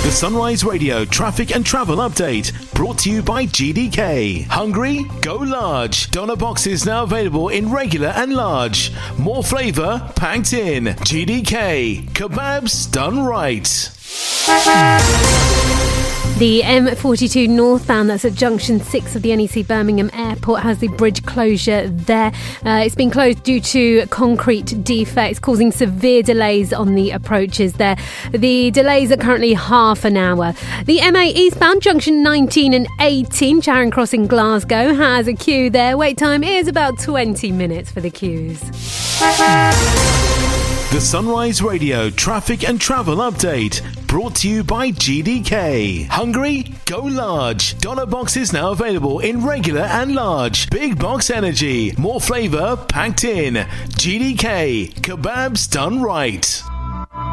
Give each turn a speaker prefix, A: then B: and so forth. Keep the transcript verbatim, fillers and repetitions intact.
A: The Sunrise Radio traffic and travel update brought to you by G D K. Hungry? Go large. Doner boxes now available in regular and large. More flavour packed in. G D K. Kebabs done right.
B: The M forty-two northbound, that's at junction six of the N E C Birmingham Airport, has the bridge closure there. Uh, it's been closed due to concrete defects, causing severe delays on the approaches there. The delays are currently half an hour. The M A eastbound, junction nineteen and eighteen, Charing Cross in Glasgow, has a queue there. Wait time is about twenty minutes for the queues.
A: The Sunrise Radio traffic and travel update brought to you by G D K. Hungry? Go large. Doner boxes now available in regular and large. Big box energy. More flavour packed in. G D K. Kebabs done right.